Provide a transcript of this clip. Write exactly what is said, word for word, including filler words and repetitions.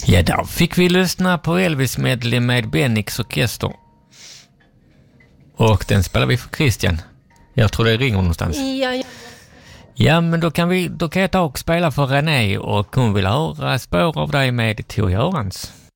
Ja, då fick vi lyssna på Elvis medley med Bennix orkester. Och den spelar vi för Christian. Jag tror det ringer någonstans. Ja, ja. Ja, men då kan, vi, då kan jag ta och spela för René och hon vill höra Spår av dig med Tor Görans.